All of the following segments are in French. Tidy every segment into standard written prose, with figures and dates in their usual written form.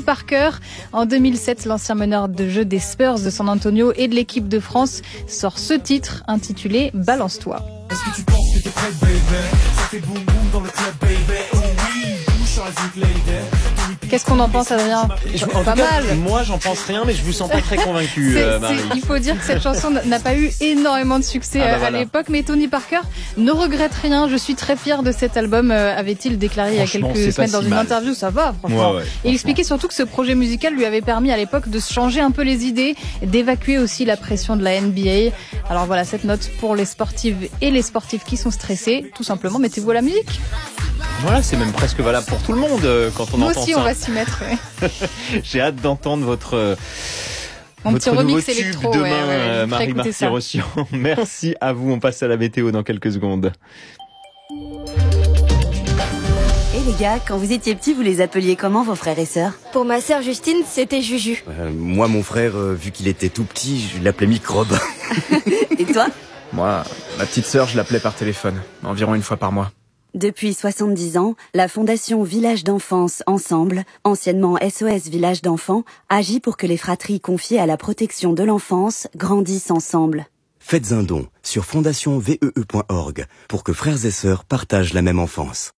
Parker. En 2007, l'ancien meneur de jeu des Spurs de San Antonio et de l'équipe de France sort ce titre intitulé Balance-toi. Est-ce que tu penses que t'es prêt, baby? Ça fait boum boum dans le club, baby. Oh oui, bouge avec lady. Qu'est-ce qu'on en pense, Adrien? Pas mal. Moi, j'en pense rien, mais je vous sens pas très convaincu, Marie. Il faut dire que cette chanson n'a pas eu énormément de succès à l'époque, mais Tony Parker ne regrette rien. Je suis très fier de cet album, avait-il déclaré il y a quelques semaines dans une interview. Ça va, franchement. Ouais, Et il expliquait surtout que ce projet musical lui avait permis à l'époque de se changer un peu les idées, d'évacuer aussi la pression de la NBA. Alors voilà, cette note pour les sportives et les sportifs qui sont stressés. Tout simplement, mettez-vous à la musique. Voilà, c'est même presque valable pour tout le monde quand on Nous entend aussi, ça. on va s'y mettre. Ouais. J'ai hâte d'entendre votre petit nouveau remix tube électro, demain, Marie Marty-Rossian. Merci à vous. On passe à la météo dans quelques secondes. Et les gars, quand vous étiez petits, vous les appeliez comment vos frères et sœurs? Pour ma sœur Justine, c'était Juju. Moi, mon frère, vu qu'il était tout petit, je l'appelais Microbe. Et toi? Moi, ma petite sœur, je l'appelais par téléphone, environ une fois par mois. Depuis 70 ans, la Fondation Village d'Enfance Ensemble, anciennement SOS Village d'Enfants, agit pour que les fratries confiées à la protection de l'enfance grandissent ensemble. Faites un don sur fondationsvee.org pour que frères et sœurs partagent la même enfance.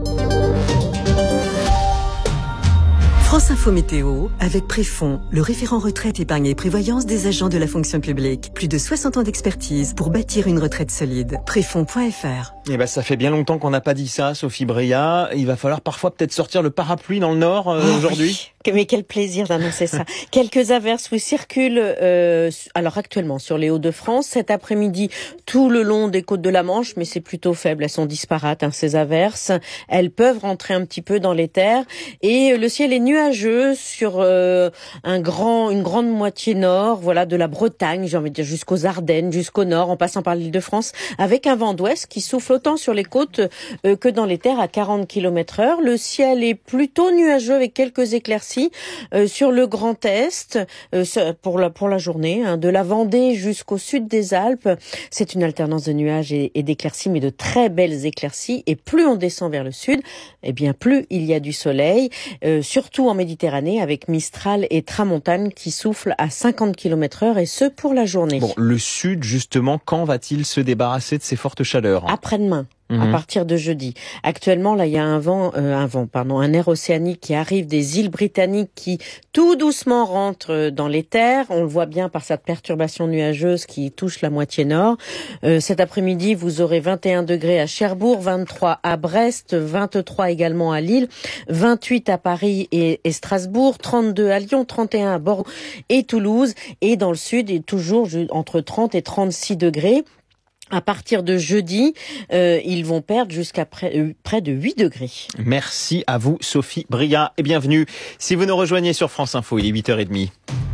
France Info Météo, avec Préfond, le référent retraite, épargne et prévoyance des agents de la fonction publique. Plus de 60 ans d'expertise pour bâtir une retraite solide. Préfond.fr. Eh ben, ça fait bien longtemps qu'on n'a pas dit ça, Sophie Breillat. Il va falloir parfois peut-être sortir le parapluie dans le Nord aujourd'hui. Oui. Mais quel plaisir d'annoncer ça. Quelques averses circulent alors actuellement sur les Hauts-de-France. Cet après-midi, tout le long des côtes de la Manche, mais c'est plutôt faible. Elles sont disparates, ces averses. Elles peuvent rentrer un petit peu dans les terres. Et le ciel est nuageux sur une grande moitié nord, voilà, de la Bretagne, j'ai envie de dire jusqu'aux Ardennes, jusqu'au nord, en passant par l'Île-de-France, avec un vent d'ouest qui souffle autant sur les côtes que dans les terres à 40 km/h. Le ciel est plutôt nuageux avec quelques éclaircies sur le Grand Est pour la journée, de la Vendée jusqu'au sud des Alpes. C'est une alternance de nuages et d'éclaircies, mais de très belles éclaircies. Et plus on descend vers le sud, eh bien plus il y a du soleil, surtout en Méditerranée, avec Mistral et Tramontane qui soufflent à 50 km/h, et ce pour la journée. Bon, le sud, justement, quand va-t-il se débarrasser de ces fortes chaleurs? Après-demain. À partir de jeudi. Actuellement, là, il y a un air océanique qui arrive des îles britanniques qui tout doucement rentre dans les terres. On le voit bien par cette perturbation nuageuse qui touche la moitié nord. Cet après-midi, vous aurez 21 degrés à Cherbourg, 23 à Brest, 23 également à Lille, 28 à Paris et Strasbourg, 32 à Lyon, 31 à Bordeaux et Toulouse. Et dans le sud, il est toujours entre 30 et 36 degrés. À partir de jeudi, ils vont perdre jusqu'à près de 8 degrés. Merci à vous, Sophie Breillat, et bienvenue. Si vous nous rejoignez sur France Info, il est 8h30.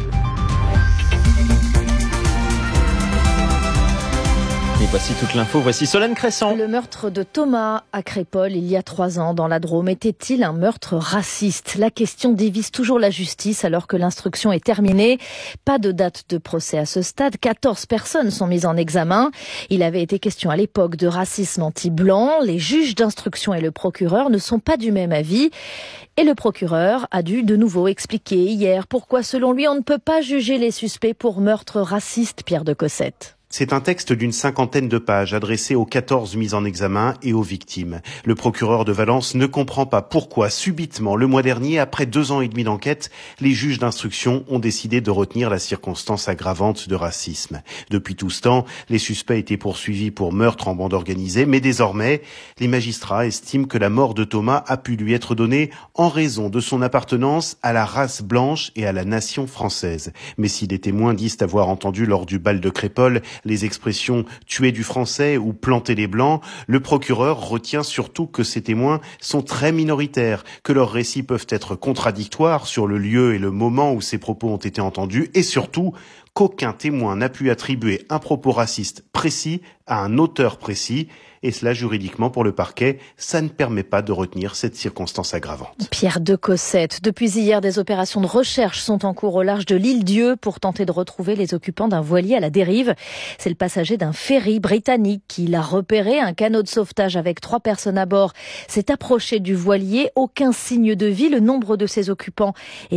Et voici toute l'info, voici Solène Crescent. Le meurtre de Thomas à Crépol il y a 3 ans dans la Drôme était-il un meurtre raciste? La question divise toujours la justice alors que l'instruction est terminée. Pas de date de procès à ce stade. 14 personnes sont mises en examen. Il avait été question à l'époque de racisme anti-blanc. Les juges d'instruction et le procureur ne sont pas du même avis. Et le procureur a dû de nouveau expliquer hier pourquoi, selon lui, on ne peut pas juger les suspects pour meurtre raciste, Pierre de Cossette. C'est un texte d'une 50aine de pages adressé aux 14 mises en examen et aux victimes. Le procureur de Valence ne comprend pas pourquoi, subitement, le mois dernier, après 2 ans et demi d'enquête, les juges d'instruction ont décidé de retenir la circonstance aggravante de racisme. Depuis tout ce temps, les suspects étaient poursuivis pour meurtre en bande organisée, mais désormais, les magistrats estiment que la mort de Thomas a pu lui être donnée en raison de son appartenance à la race blanche et à la nation française. Mais si les témoins disent avoir entendu lors du bal de Crépol les expressions « tuer du français » ou « planter les blancs », le procureur retient surtout que ces témoins sont très minoritaires, que leurs récits peuvent être contradictoires sur le lieu et le moment où ces propos ont été entendus, et surtout qu'aucun témoin n'a pu attribuer un propos raciste précis à un auteur précis. Et cela, juridiquement, pour le parquet, ça ne permet pas de retenir cette circonstance aggravante. Pierre de Cossette. Depuis hier, des opérations de recherche sont en cours au large de l'île Dieu pour tenter de retrouver les occupants d'un voilier à la dérive. C'est le passager d'un ferry britannique qui l'a repéré. Un canot de sauvetage avec 3 personnes à bord s'est approché du voilier. Aucun signe de vie. Le nombre de ses occupants est